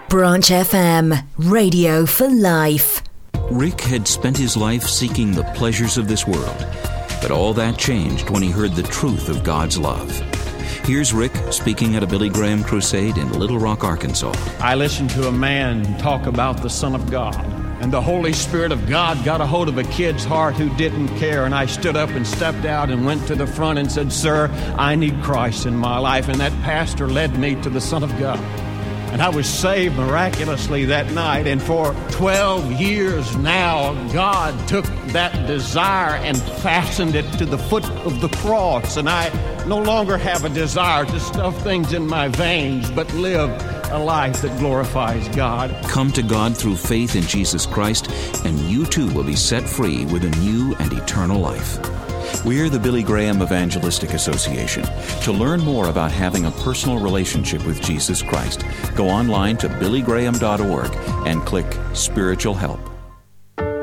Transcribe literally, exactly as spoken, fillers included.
Branch F M, radio for life. Rick had spent his life seeking the pleasures of this world, but all that changed when he heard the truth of God's love. Here's Rick speaking at a Billy Graham crusade in Little Rock, Arkansas. I listened to a man talk about the Son of God, and the Holy Spirit of God got a hold of a kid's heart who didn't care, and I stood up and stepped out and went to the front and said, "Sir, I need Christ in my life," and that pastor led me to the Son of God. And I was saved miraculously that night. And for twelve years now, God took that desire and fastened it to the foot of the cross. And I no longer have a desire to stuff things in my veins, but live a life that glorifies God. Come to God through faith in Jesus Christ, and you too will be set free with a new and eternal life. We're the Billy Graham Evangelistic Association. To learn more about having a personal relationship with Jesus Christ, go online to billy graham dot org and click Spiritual Help.